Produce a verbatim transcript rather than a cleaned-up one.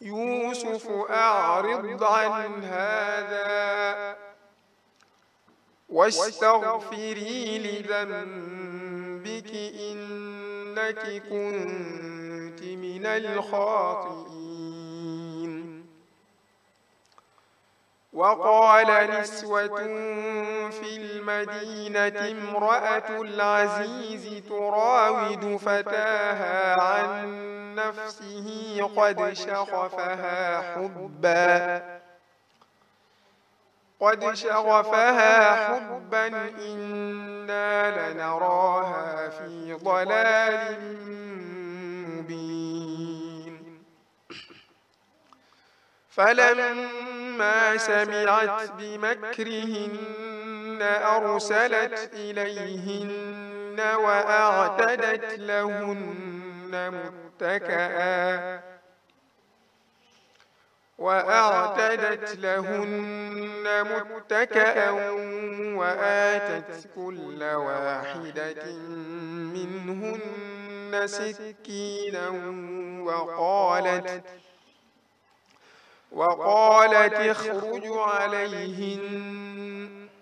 يوسف أعرض عن هذا واستغفري لذنبك إنك كنت من الخاطئين. وقال نسوة في المدينة امرأة العزيز تراود فتاها عن نفسه قد شغفها حبا قد شغفها حبا إنا لنراها في ضلال مبين. فلما سمعت بمكرهن أرسلت إليهن وأعتدت لهن متكئا وأعتدت لهن متكئا وآتت كل واحدة منهن سكينا وقالت وقالت اخرج عليهن